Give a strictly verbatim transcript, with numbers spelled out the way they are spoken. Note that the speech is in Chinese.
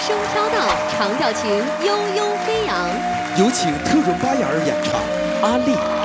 声飘荡，长调情悠悠飞扬。 有请特润巴雅儿演唱《阿丽》。